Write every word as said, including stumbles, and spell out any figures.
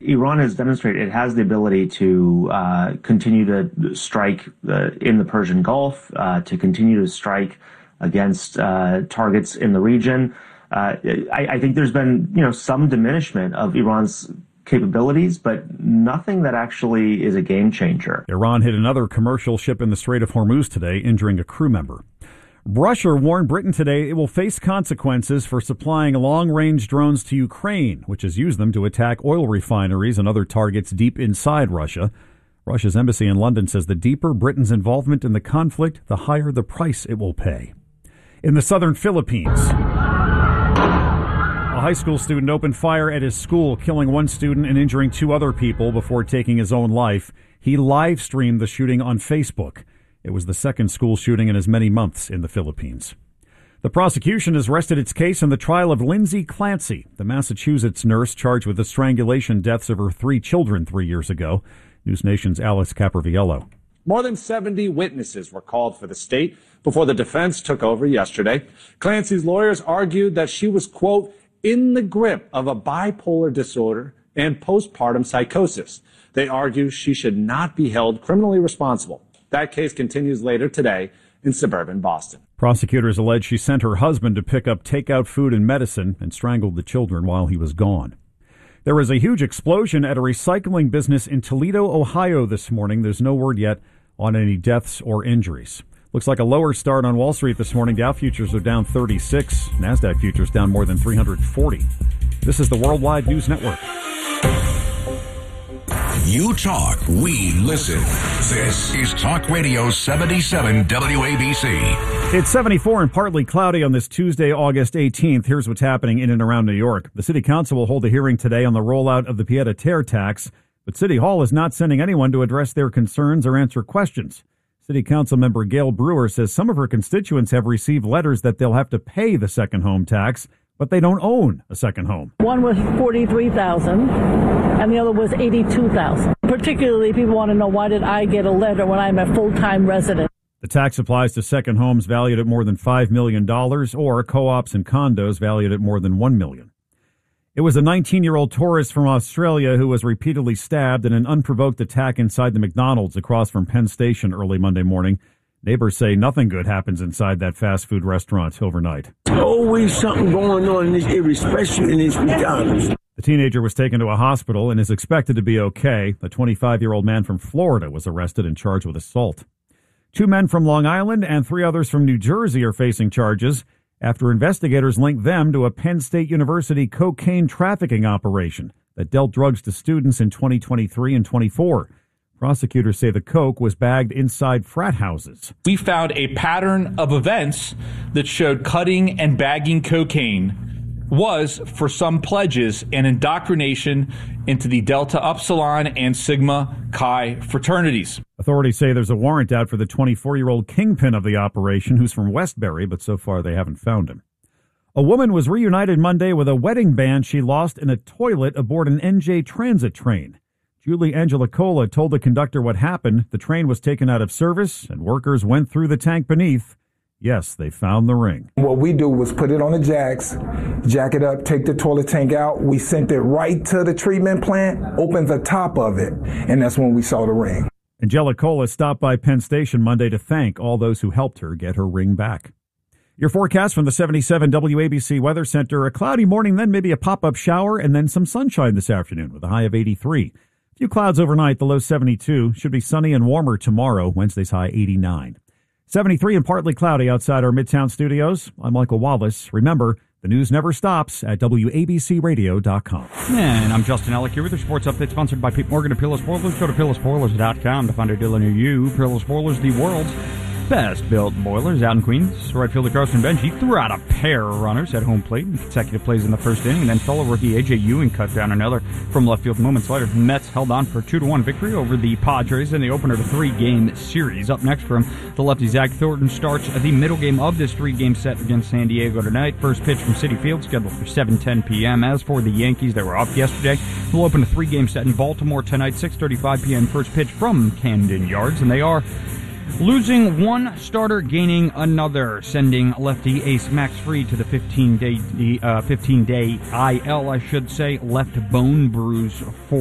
Iran has demonstrated it has the ability to uh, continue to strike uh, in the Persian Gulf, uh, to continue to strike against uh, targets in the region. Uh, I, I think there's been, you know, some diminishment of Iran's capabilities, but nothing that actually is a game changer. Iran hit another commercial ship in the Strait of Hormuz today, injuring a crew member. Russia warned Britain today it will face consequences for supplying long-range drones to Ukraine, which has used them to attack oil refineries and other targets deep inside Russia. Russia's embassy in London says the deeper Britain's involvement in the conflict, the higher the price it will pay. In the southern Philippines, a high school student opened fire at his school, killing one student and injuring two other people before taking his own life. He live-streamed the shooting on Facebook. It was the second school shooting in as many months in the Philippines. The prosecution has rested its case in the trial of Lindsay Clancy, the Massachusetts nurse charged with the strangulation deaths of her three children three years ago. News Nation's Alex Caparviello. More than seventy witnesses were called for the state before the defense took over yesterday. Clancy's lawyers argued that she was, quote, in the grip of a bipolar disorder and postpartum psychosis. They argue she should not be held criminally responsible. That case continues later today in suburban Boston. Prosecutors allege she sent her husband to pick up takeout food and medicine and strangled the children while he was gone. There was a huge explosion at a recycling business in Toledo, Ohio this morning. There's no word yet on any deaths or injuries. Looks like a lower start on Wall Street this morning. Dow futures are down thirty-six. NASDAQ futures down more than three hundred forty. This is the Worldwide News Network. You talk, we listen. This is Talk Radio seventy-seven W A B C. It's seventy-four and partly cloudy on this Tuesday, August eighteenth. Here's what's happening in and around New York. The City Council will hold a hearing today on the rollout of the pied-à-terre tax, but City Hall is not sending anyone to address their concerns or answer questions. City Council member Gail Brewer says some of her constituents have received letters that they'll have to pay the second home tax, but they don't own a second home. One was forty-three thousand dollars and the other was eighty-two thousand dollars. Particularly, people want to know, why did I get a letter when I'm a full-time resident? The tax applies to second homes valued at more than five million dollars or co-ops and condos valued at more than one million dollars. It was a nineteen-year-old tourist from Australia who was repeatedly stabbed in an unprovoked attack inside the McDonald's across from Penn Station early Monday morning. Neighbors say nothing good happens inside that fast food restaurant overnight. Always something going on in this area, especially in this McDonald's. The teenager was taken to a hospital and is expected to be okay. A twenty-five-year-old man from Florida was arrested and charged with assault. Two men from Long Island and three others from New Jersey are facing charges after investigators linked them to a Penn State University cocaine trafficking operation that dealt drugs to students in twenty twenty-three and twenty-four. Prosecutors say the coke was bagged inside frat houses. We found a pattern of events that showed cutting and bagging cocaine was, for some pledges, an indoctrination into the Delta Upsilon and Sigma Chi fraternities. Authorities say there's a warrant out for the twenty-four-year-old kingpin of the operation, who's from Westbury, but so far they haven't found him. A woman was reunited Monday with a wedding band she lost in a toilet aboard an N J Transit train. Julie Angelicola told the conductor what happened. The train was taken out of service, and workers went through the tank beneath. Yes, they found the ring. What we do was put it on the jacks, jack it up, take the toilet tank out. We sent it right to the treatment plant, opened the top of it, and that's when we saw the ring. Angelicola stopped by Penn Station Monday to thank all those who helped her get her ring back. Your forecast from the seventy-seven W A B C Weather Center: a cloudy morning, then maybe a pop-up shower, and then some sunshine this afternoon with a high of eighty-three. A few clouds overnight, the low seventy-two. Should be sunny and warmer tomorrow, Wednesday's high eighty-nine. seventy-three and partly cloudy outside our Midtown studios. I'm Michael Wallace. Remember, the news never stops at W A B C radio dot com. And I'm Justin Ellick here with your sports update sponsored by Pete Morgan of Peerless Spoilers. Go to Peerless Spoilers dot com to find a dealer near you. Peerless Spoilers, the world's best built boilers out in Queens. Right fielder Carson Bench, he threw out a pair of runners at home plate in consecutive plays in the first inning, and then fellow rookie A J Ewing cut down another from left field moments later. The Mets held on for a two to one victory over the Padres in the opener of a three-game series. Up next from the lefty, Zach Thornton starts the middle game of this three-game set against San Diego tonight. First pitch from Citi Field scheduled for seven ten p.m. As for the Yankees, they were up yesterday. They'll open a three-game set in Baltimore tonight, six thirty-five p.m. First pitch from Camden Yards, and they are losing one starter, gaining another, sending lefty ace Max Fried to the fifteen-day uh, fifteen-day I L, I should say, left bone bruise for